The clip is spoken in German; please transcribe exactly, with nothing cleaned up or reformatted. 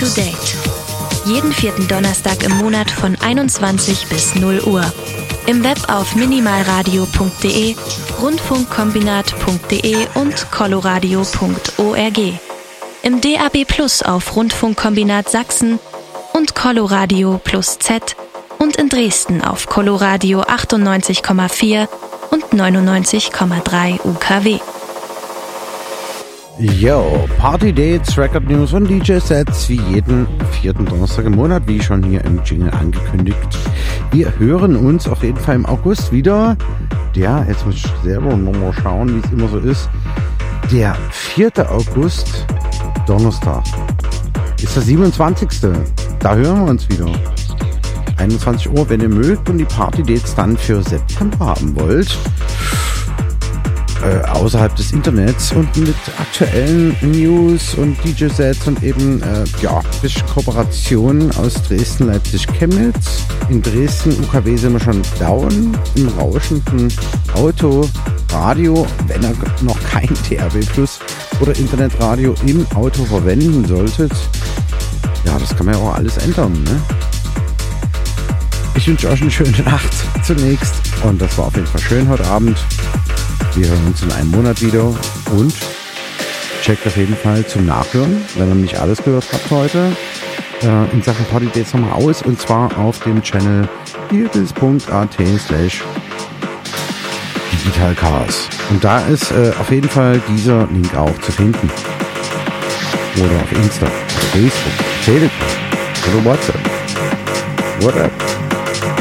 to Date. Jeden vierten Donnerstag im Monat von einundzwanzig bis null Uhr. Im Web auf minimalradio punkt de, rundfunkkombinat punkt de und coloradio punkt org. Im D A B Plus auf Rundfunkkombinat Sachsen und Coloradio Plus Z und in Dresden auf Coloradio achtundneunzig Komma vier und neunundneunzig Komma drei U K W. Yo, Party Dates, Record News und D J-Sets wie jeden vierten Donnerstag im Monat, wie schon hier im Jingle angekündigt. Wir hören uns auf jeden Fall im August wieder. Ja, jetzt muss ich selber nochmal schauen, wie es immer so ist. Der vierte August, Donnerstag, ist der siebenundzwanzigste Da hören wir uns wieder. einundzwanzig Uhr, wenn ihr mögt und die Party Dates dann für September haben wollt. Äh, außerhalb des Internets und mit aktuellen News und D J-Sets und eben, äh, ja, ein bisschen Kooperationen aus Dresden, Leipzig, Chemnitz. In Dresden, U K W sind wir schon down, im rauschenden Auto, Radio, wenn ihr noch kein D A B Plus oder Internetradio im Auto verwenden solltet. Ja, das kann man ja auch alles ändern, ne? Ich wünsche euch eine schöne Nacht zunächst und das war auf jeden Fall schön heute Abend. Wir hören uns in einem Monat wieder und checkt auf jeden Fall zum Nachhören, wenn ihr nicht alles gehört habt heute, äh, in Sachen Party Dates nochmal aus und zwar auf dem Channel hearthis punkt at slash digitalchaos. Und da ist äh, auf jeden Fall dieser Link auch zu finden. Oder auf Insta, oder Facebook, Telegram oder WhatsApp. Whatever.